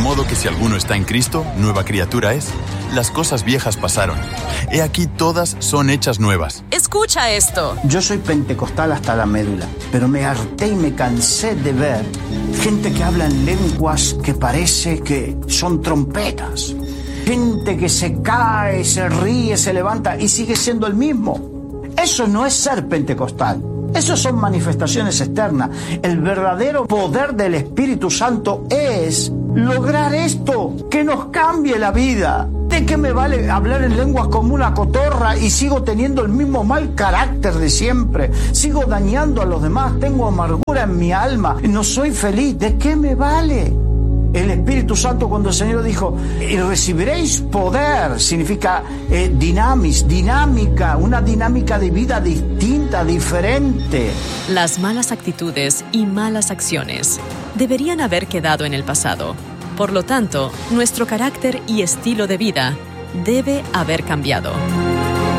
modo que si alguno está en Cristo, nueva criatura es. Las cosas viejas pasaron. He aquí todas son hechas nuevas. Escucha esto. Yo soy pentecostal hasta la médula, pero me harté y me cansé de ver gente que habla en lenguas que parece que son trompetas. Gente que se cae, se ríe, se levanta y sigue siendo el mismo. Eso no es ser pentecostal. Eso son manifestaciones externas. El verdadero poder del Espíritu Santo es lograr esto, que nos cambie la vida. ¿De qué me vale hablar en lenguas como una cotorra y sigo teniendo el mismo mal carácter de siempre? Sigo dañando a los demás, tengo amargura en mi alma, no soy feliz. ¿De qué me vale? El Espíritu Santo, cuando el Señor dijo, y recibiréis poder, significa dinámica, una dinámica de vida distinta, diferente. Las malas actitudes y malas acciones deberían haber quedado en el pasado. Por lo tanto, nuestro carácter y estilo de vida debe haber cambiado.